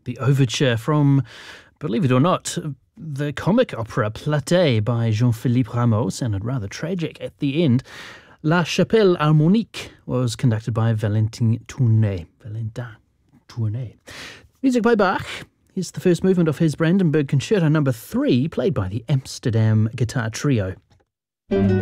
The overture from, believe it or not, the comic opera Platée by Jean-Philippe Rameau sounded rather tragic at the end. La Chapelle Harmonique was conducted by Valentin Tournay. Music by Bach. Here's the first movement of his Brandenburg Concerto No. 3, played by the Amsterdam Guitar Trio.